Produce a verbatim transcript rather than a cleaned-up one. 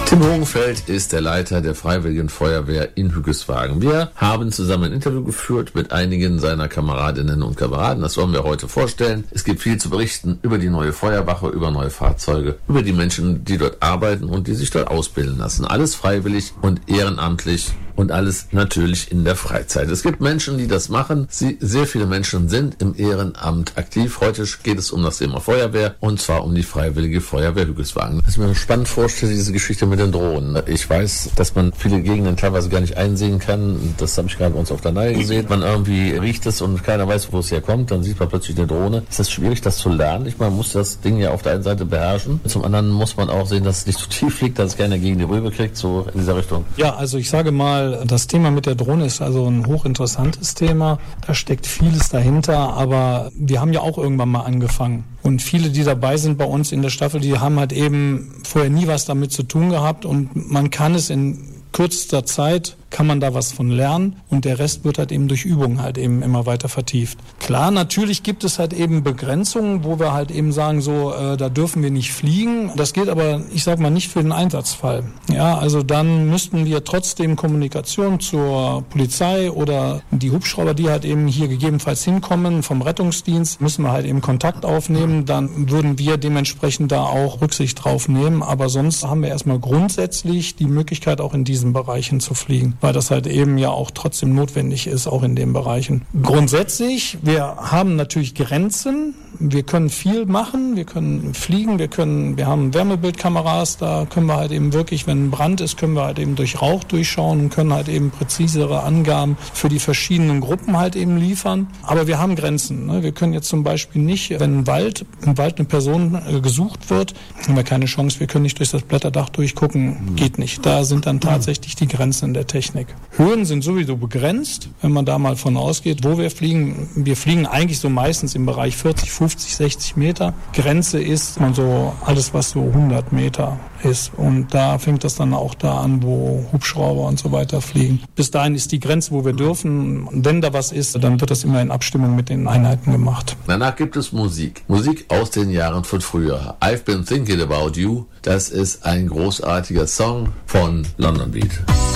Tim Hogenfeld ist der Leiter der Freiwilligen Feuerwehr in Hügelswagen. Wir haben zusammen ein Interview geführt mit einigen seiner Kameradinnen und Kameraden. Das wollen wir heute vorstellen. Es gibt viel zu berichten über die neue Feuerwache, über neue Fahrzeuge, über die Menschen, die dort arbeiten und die sich dort ausbilden lassen. Alles freiwillig und ehrenamtlich. Und alles natürlich in der Freizeit. Es gibt Menschen, die das machen. Sie, sehr viele Menschen sind im Ehrenamt aktiv. Heute geht es um das Thema Feuerwehr und zwar um die Freiwillige Feuerwehr Hügelswagen. Was ich mir spannend vorstelle, diese Geschichte mit den Drohnen. Ich weiß, dass man viele Gegenden teilweise gar nicht einsehen kann. Das habe ich gerade bei uns auf der Nähe gesehen. Man irgendwie riecht es und keiner weiß, wo es herkommt. Dann sieht man plötzlich eine Drohne. Ist das schwierig, das zu lernen? Ich meine, man muss das Ding ja auf der einen Seite beherrschen. Zum anderen muss man auch sehen, dass es nicht so tief fliegt, dass es keiner gegen die Rübe kriegt, so in dieser Richtung. Ja, also ich sage mal, das Thema mit der Drohne ist also ein hochinteressantes Thema. Da steckt vieles dahinter, aber wir haben ja auch irgendwann mal angefangen. Und viele, die dabei sind bei uns in der Staffel, die haben halt eben vorher nie was damit zu tun gehabt und man kann es in kürzester Zeit kann man da was von lernen und der Rest wird halt eben durch Übungen halt eben immer weiter vertieft. Klar, natürlich gibt es halt eben Begrenzungen, wo wir halt eben sagen, so, äh, da dürfen wir nicht fliegen. Das gilt aber, ich sag mal, nicht für den Einsatzfall. Ja, also dann müssten wir trotzdem Kommunikation zur Polizei oder die Hubschrauber, die halt eben hier gegebenenfalls hinkommen vom Rettungsdienst, müssen wir halt eben Kontakt aufnehmen. Dann würden wir dementsprechend da auch Rücksicht drauf nehmen. Aber sonst haben wir erstmal grundsätzlich die Möglichkeit, auch in diesen Bereichen zu fliegen, weil das halt eben ja auch trotzdem notwendig ist, auch in den Bereichen. Grundsätzlich, wir haben natürlich Grenzen. Wir können viel machen, wir können fliegen, wir können, wir haben Wärmebildkameras, da können wir halt eben wirklich, wenn ein Brand ist, können wir halt eben durch Rauch durchschauen und können halt eben präzisere Angaben für die verschiedenen Gruppen halt eben liefern. Aber wir haben Grenzen. Ne? Wir können jetzt zum Beispiel nicht, wenn im Wald, im Wald eine Person äh, gesucht wird, haben wir keine Chance, wir können nicht durch das Blätterdach durchgucken, geht nicht. Da sind dann tatsächlich die Grenzen in der Technik. Höhen sind sowieso begrenzt, wenn man da mal von ausgeht, wo wir fliegen. Wir fliegen eigentlich so meistens im Bereich vierzig, fünfzig, sechzig Meter. Grenze ist man so alles, was so hundert Meter ist. Und da fängt das dann auch da an, wo Hubschrauber und so weiter fliegen. Bis dahin ist die Grenze, wo wir dürfen. Und wenn da was ist, dann wird das immer in Abstimmung mit den Einheiten gemacht. Danach gibt es Musik. Musik aus den Jahren von früher. I've Been Thinking About You. Das ist ein großartiger Song von London Beat.